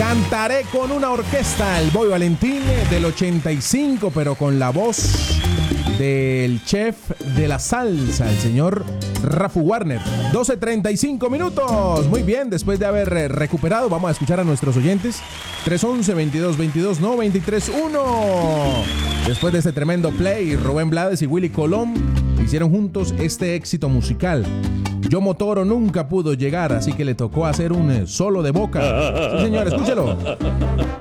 Cantaré con una orquesta, el Boy Valentín del 85, pero con la voz del chef de la salsa, el señor Rafu Warner. 12:35 minutos. Muy bien, después de haber recuperado, vamos a escuchar a nuestros oyentes. 311-2222-931. Después de este tremendo play, Rubén Blades y Willy Colón hicieron juntos este éxito musical. Yomo Toro nunca pudo llegar, así que le tocó hacer un solo de boca. Sí, señor, escúchelo.